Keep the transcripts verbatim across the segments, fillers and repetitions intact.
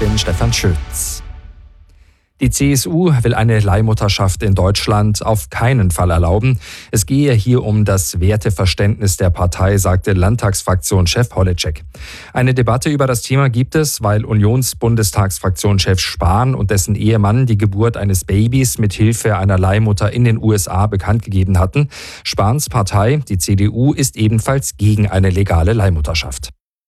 bin Stefan Schütz. Die C S U will eine Leihmutterschaft in Deutschland auf keinen Fall erlauben. Es gehe hier um das Werteverständnis der Partei, sagte Landtagsfraktionschef Holitschek. Eine Debatte über das Thema gibt es, weil Unionsbundestagsfraktionschef Spahn und dessen Ehemann die Geburt eines Babys mit Hilfe einer Leihmutter in den U S A bekannt gegeben hatten. Spahns Partei, die C D U, ist ebenfalls gegen eine legale Leihmutterschaft.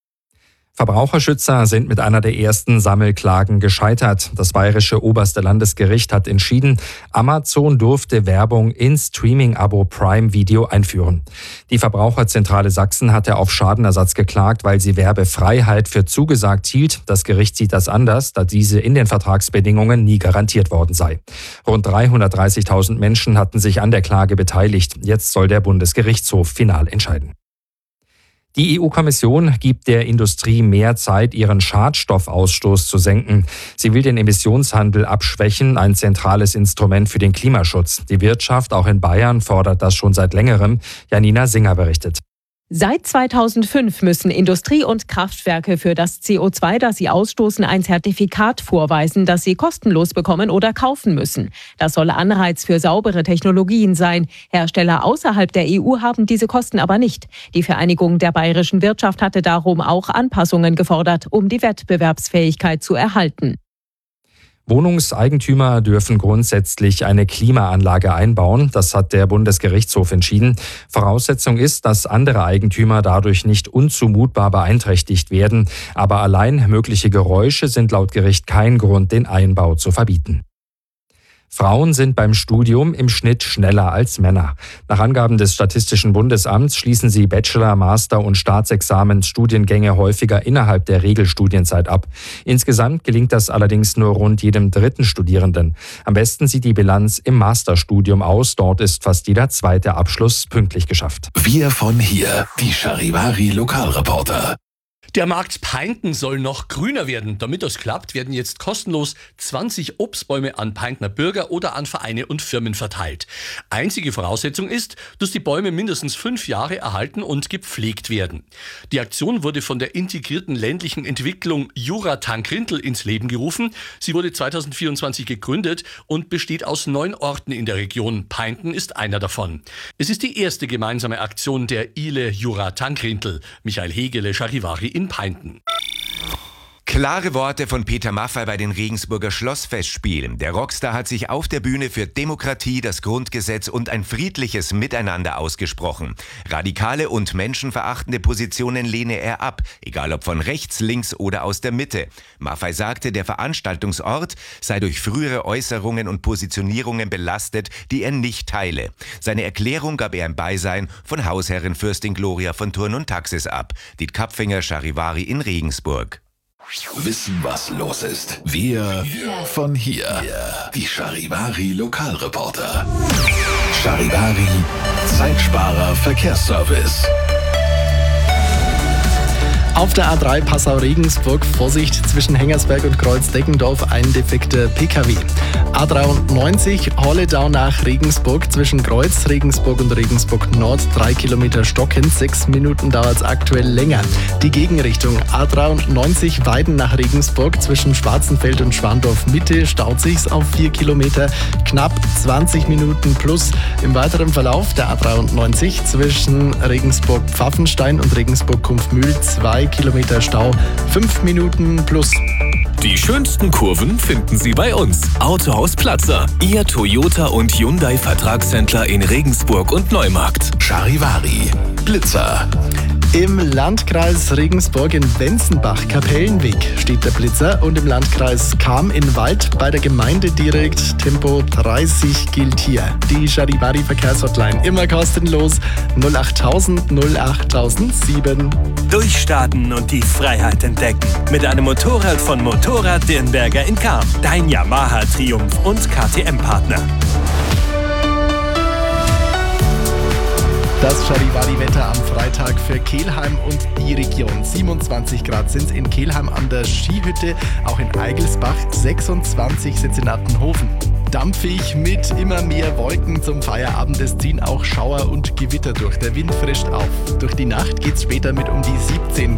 Verbraucherschützer sind mit einer der ersten Sammelklagen gescheitert. Das bayerische oberste Landesgericht hat entschieden, Amazon durfte Werbung in Streaming-Abo Prime Video einführen. Die Verbraucherzentrale Sachsen hatte auf Schadenersatz geklagt, weil sie Werbefreiheit für zugesagt hielt. Das Gericht sieht das anders, da diese in den Vertragsbedingungen nie garantiert worden sei. Rund dreihundertdreißigtausend Menschen hatten sich an der Klage beteiligt. Jetzt soll der Bundesgerichtshof final entscheiden. Die E U-Kommission gibt der Industrie mehr Zeit, ihren Schadstoffausstoß zu senken. Sie will den Emissionshandel abschwächen, ein zentrales Instrument für den Klimaschutz. Die Wirtschaft, auch in Bayern, fordert das schon seit längerem. Janina Singer berichtet. Seit zweitausendfünf müssen Industrie und Kraftwerke für das C O zwei, das sie ausstoßen, ein Zertifikat vorweisen, das sie kostenlos bekommen oder kaufen müssen. Das soll Anreiz für saubere Technologien sein. Hersteller außerhalb der E U haben diese Kosten aber nicht. Die Vereinigung der bayerischen Wirtschaft hatte darum auch Anpassungen gefordert, um die Wettbewerbsfähigkeit zu erhalten. Wohnungseigentümer dürfen grundsätzlich eine Klimaanlage einbauen. Das hat der Bundesgerichtshof entschieden. Voraussetzung ist, dass andere Eigentümer dadurch nicht unzumutbar beeinträchtigt werden. Aber allein mögliche Geräusche sind laut Gericht kein Grund, den Einbau zu verbieten. Frauen sind beim Studium im Schnitt schneller als Männer. Nach Angaben des Statistischen Bundesamts schließen sie Bachelor-, Master- und Staatsexamensstudiengänge häufiger innerhalb der Regelstudienzeit ab. Insgesamt gelingt das allerdings nur rund jedem dritten Studierenden. Am besten sieht die Bilanz im Masterstudium aus. Dort ist fast jeder zweite Abschluss pünktlich geschafft. Wir von hier, die Charivari Lokalreporter. Der Markt Peinkten soll noch grüner werden. Damit das klappt, werden jetzt kostenlos zwanzig Obstbäume an Peinktener Bürger oder an Vereine und Firmen verteilt. Einzige Voraussetzung ist, dass die Bäume mindestens fünf Jahre erhalten und gepflegt werden. Die Aktion wurde von der integrierten ländlichen Entwicklung Jura-Tankrintel ins Leben gerufen. Sie wurde zweitausendvierundzwanzig gegründet und besteht aus neun Orten in der Region. Peinkten ist einer davon. Es ist die erste gemeinsame Aktion der Ile Jura-Tankrintel. Michael Hegele, Charivari in Peinkten. Klare Worte von Peter Maffay bei den Regensburger Schlossfestspielen. Der Rockstar hat sich auf der Bühne für Demokratie, das Grundgesetz und ein friedliches Miteinander ausgesprochen. Radikale und menschenverachtende Positionen lehne er ab, egal ob von rechts, links oder aus der Mitte. Maffay sagte, der Veranstaltungsort sei durch frühere Äußerungen und Positionierungen belastet, die er nicht teile. Seine Erklärung gab er im Beisein von Hausherrin Fürstin Gloria von Thurn und Taxis ab. Diet Kapfinger, Charivari in Regensburg. Wissen, was los ist. Wir von hier. Die Charivari Lokalreporter. Charivari Zeitsparer Verkehrsservice. Auf der A drei Passau-Regensburg, Vorsicht, zwischen Hengersberg und Kreuz-Deckendorf ein defekter P K W. A dreiundneunzig Holledau nach Regensburg, zwischen Kreuz, Regensburg und Regensburg Nord, drei Kilometer stockend, sechs Minuten dauert es aktuell länger. Die Gegenrichtung A dreiundneunzig Weiden nach Regensburg, zwischen Schwarzenfeld und Schwandorf Mitte, staut sich's auf vier Kilometer, knapp zwanzig Minuten plus. Im weiteren Verlauf der A dreiundneunzig zwischen Regensburg-Pfaffenstein und Regensburg-Kumpfmühl, zwei Kilometer Stau, fünf Minuten plus. Die schönsten Kurven finden Sie bei uns. Autohaus Platzer, Ihr Toyota und Hyundai Vertragshändler in Regensburg und Neumarkt. Charivari Blitzer. Im Landkreis Regensburg in Wenzenbach-Kapellenweg steht der Blitzer und im Landkreis Cham in Wald bei der Gemeinde direkt Tempo dreißig gilt hier. Die Charivari Verkehrshotline immer kostenlos null achttausend null achttausendsieben. Durchstarten und die Freiheit entdecken. Mit einem Motorrad von Motorrad Dirnberger in Cham. Dein Yamaha Triumph und K T M-Partner. Das Charivari-Wetter am Freitag für Kelheim und die Region. siebenundzwanzig Grad sind es in Kelheim an der Skihütte, auch in Eigelsbach, sechsundzwanzig sind es in Attenhofen. Dampfig mit immer mehr Wolken zum Feierabend. Es ziehen auch Schauer und Gewitter durch. Der Wind frischt auf. Durch die Nacht geht es später mit um die siebzehn